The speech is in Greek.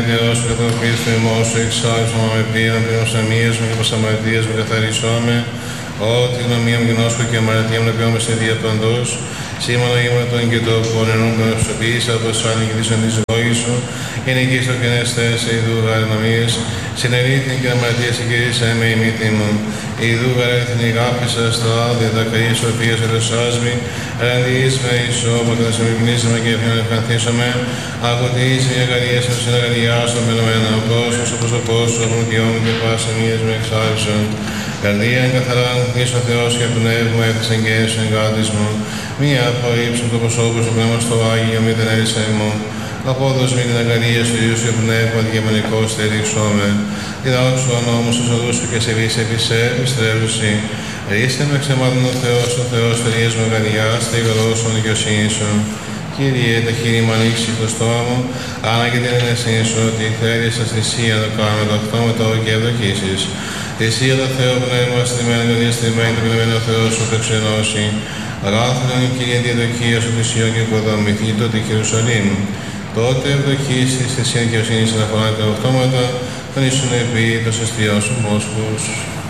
Διός και το πίστο ημών σου εξάλψωμα με πείνα πνευμοσαμίες μου και πασαμαρτίες μου καθαρισώμε, ότι η γνωμία μου γνώσκω και αμαρτία μου να πιώμε σε δια παντός, σήμανο ήμαρτον και το πονενούν που ευσοποιήσα από σάλιν και δίσον της λόγης σου, και νικήσω και νεστές σε ειδού γαρνομίες, συνελήθην και αμαρτία συγκυρίσα με η μύτη μου, ειδού γαρέθην η γάπησα στα άδεια τα καείς ορφίας ερωσάσμη, ραντιείς με ισόπα και θα σε μυπνίσαμε και ευθύνων ευχανθήσαμε, ακοτείς μια καρία σου συναγαλιά στο μενωμένο κόσμος, όπως ο κόσμος του αγνωτιών και πάσα μίας με εξάλψον. Καρδία εγκαθαρά αγνωθείς ο Θεός και πνεύμα έθεσεν και έσεν εγκάτισμο, μία απορρίψον το προσώπο σου πνεύμα στο Άγιο μη δεν έρισε μου. Απόδος με την αγκαλία σου Ιησού και πνεύμα διαμονικός στηρίξομαι. Διδάξου ο νόμος του οδούς σου και σε βise επισέ επιστρέψει. Ρίστε με ξεμάτων ο Θεός τελείας μου αγκαλιάς, τεγρός ο δικαιοσύνη σου. Κύριε, τα χείλη μου ανοίξει το στόμα μου, άνα και την ενεσύνη σου, ότι θέλεις στα θυσία να κάνουμε το αυτόματο και ευδοκίσεις. Θυσία το Θεό πνεύμα στημένη και διαστημένη, το πνευμένο Θεό σου θα ξενώσει. Αγάθρον η Κύριε διαδοκία σου θυσιών και οικοδομηθεί τότε η Ιερουσαλήμ. Τότε ευδοκίσεις θυσία δικαιοσύνης αναφορά τα αυτόματα, τον ήσουν επί το σωστιό σου μόσχους.